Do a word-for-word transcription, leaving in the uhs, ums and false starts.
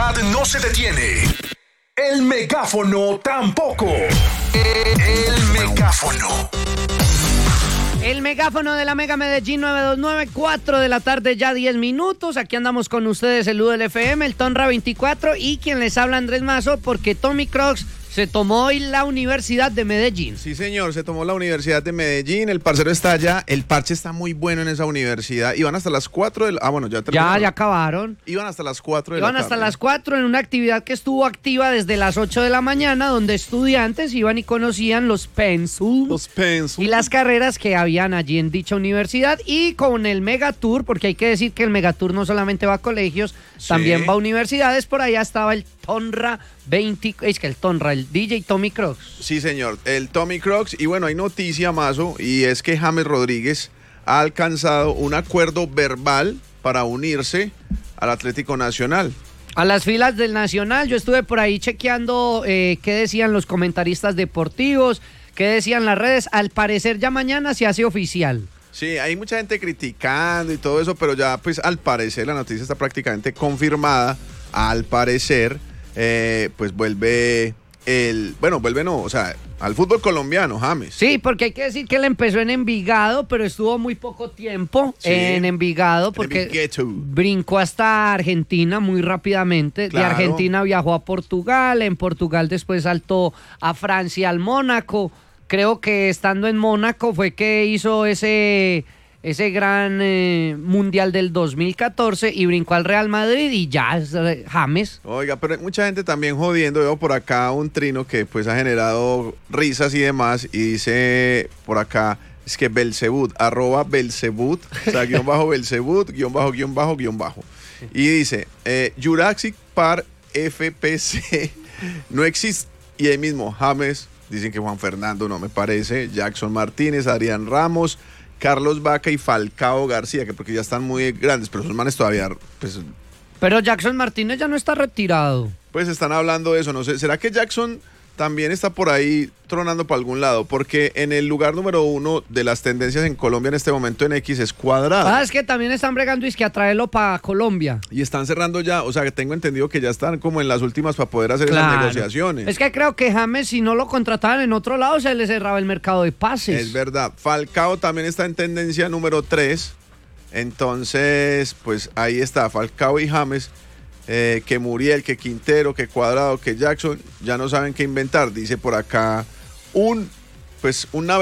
ciudad no se detiene. El megáfono tampoco. El megáfono. El megáfono de la Mega Medellín nueve dos nueve, cuatro de la tarde, ya diez minutos. Aquí andamos con ustedes, el U del F M, el Tonra veinticuatro y quien les habla, Andrés Mazo, porque Tommy Crocs se tomó hoy la Universidad de Medellín. Sí, señor, se tomó la Universidad de Medellín. El parcero está allá. El parche está muy bueno en esa universidad. Iban hasta las cuatro de la... Ah, bueno, ya terminaron. Ya, ya acabaron. Iban hasta las cuatro de Iban la tarde. hasta las cuatro en una actividad que estuvo activa desde las ocho de la mañana, donde estudiantes iban y conocían los pensum. Los pensum. Y las carreras que habían allí en dicha universidad. Y con el Megatour, porque hay que decir que el Megatour no solamente va a colegios, Sí. también va a universidades. Por allá estaba el Tonra veinte, es que el Tonra, el D J Tommy Crocs. Sí, señor, el Tommy Crocs. Y bueno, hay noticia, Mazo, y es que James Rodríguez ha alcanzado un acuerdo verbal para unirse al Atlético Nacional. A las filas del Nacional, yo estuve por ahí chequeando eh, qué decían los comentaristas deportivos, qué decían las redes. Al parecer ya mañana se hace oficial. Sí, hay mucha gente criticando y todo eso, pero ya pues al parecer la noticia está prácticamente confirmada. Al parecer, eh, pues vuelve el... Bueno, vuelve no, o sea, al fútbol colombiano, James. Sí, porque hay que decir que él empezó en Envigado, pero estuvo muy poco tiempo Sí. en Envigado, En porque Envigado. brincó hasta Argentina muy rápidamente. Claro. De Argentina viajó a Portugal, en Portugal después saltó a Francia, al Mónaco. Creo que estando en Mónaco fue que hizo ese, ese gran eh, Mundial del dos mil catorce y brincó al Real Madrid y ya, eh, James. Oiga, pero hay mucha gente también jodiendo. Veo por acá un trino que pues ha generado risas y demás. Y dice por acá, es que Belzebut, arroba Belzebut, o sea, guión bajo Belzebut, guión bajo, guión bajo, guión bajo. Y dice, eh, Jurassic Park F P C no existe. Y ahí mismo, James, dicen que Juan Fernando no me parece, Jackson Martínez, Adrián Ramos, Carlos Vaca y Falcao García, que porque ya están muy grandes, pero esos manes todavía, pues, Pero Jackson Martínez ya no está retirado. pues están hablando de eso. No sé, ¿será que Jackson también está por ahí tronando para algún lado? Porque en el lugar número uno de las tendencias en Colombia en este momento en X es Cuadrado. Ah, es que también están bregando y es que a traerlo para Colombia. Y están cerrando ya, o sea, que tengo entendido que ya están como en las últimas para poder hacer Claro. esas negociaciones. Es que creo que James, si no lo contrataban en otro lado, se le cerraba el mercado de pases. Es verdad. Falcao también está en tendencia número tres. Entonces, pues ahí está, Falcao y James. Eh, que Muriel, que Quintero, que Cuadrado, que Jackson, ya no saben qué inventar. Dice por acá un, pues, un